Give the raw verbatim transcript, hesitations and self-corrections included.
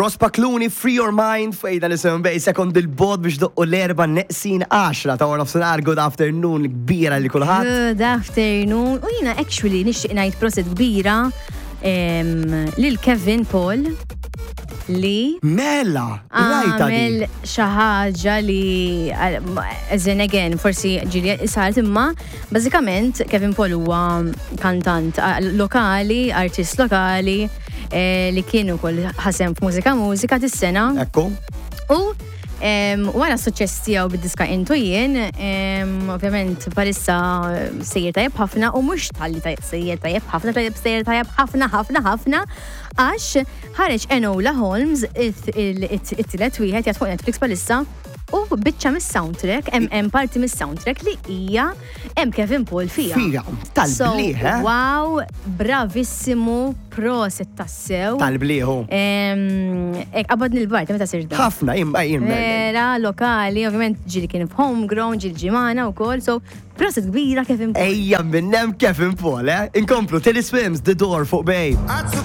Prospa Clooney, Free Your Mind, fejda nisim bej sekond il-bod biex doqqu l-erba neqsin għaxra ta' warna f'sinar good afternoon kbira li kulħadd. Good afternoon. U jina actually nixtieq ngħid proset kbira lil Kevin Paul li Mela, rajta di. għamel xi ħaġa li as in again forsi ġili saret imma bażikament Kevin Paul huwa kantant lokali, artist lokali li kienu kol ħasem f'mużika mużika tis-sena. Ekku. U wara s-suċċess tiegħu bid-diska Intu Jien, ovvjament palissa sejjer tajjeb ħafna u mhux talli tajjeb sejjer tajjeb ħafna, tajjeb sejjer tajjeb ħafna ħafna ħafna għax ħareġ Enola Holmes it-tielet wieħed jgħid fuq Netflix palissa u biċċa mis-soundtrack, hemm parti mis-soundtrack li hija hemm Kevin Paul fiha. Fiha, tal-bliħ, eh? Wow, bravissimu, proset tassew. Tal-bliħu. Ek, abadni l-bart, meta sirda. Ħafna, imma jimma. Era, lokali, ovvjament ġili kien f'homegrown, ġili ġimana u kol, so proset kbira Kevin Paul. Ejja minnem Kevin Paul, eh? Inkomplu, Tilly Swims, The Door fuq bej.